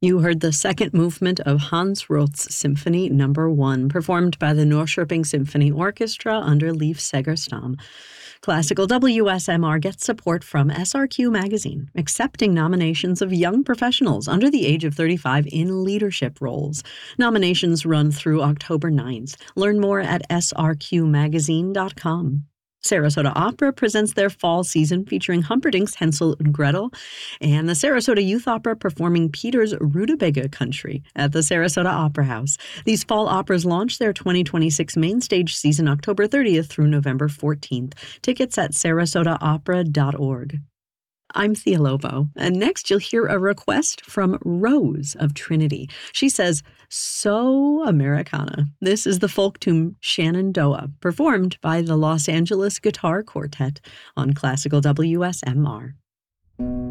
You heard the second movement of Hans Roth's Symphony No. 1, performed by the Norrköping Symphony Orchestra under Leif Segerstam. Classical WSMR gets support from SRQ Magazine, accepting nominations of young professionals under the age of 35 in leadership roles. Nominations run through October 9th. Learn more at srqmagazine.com. Sarasota Opera presents their fall season featuring Humperdinck's Hansel and Gretel and the Sarasota Youth Opera performing Peter's Rutabaga Country at the Sarasota Opera House. These fall operas launch their 2026 main stage season October 30th through November 14th. Tickets at sarasotaopera.org. I'm Thea Lobo, and next you'll hear a request from Rose of Trinity. She says, "So Americana." This is the folk tune Shenandoah, performed by the Los Angeles Guitar Quartet on Classical WSMR.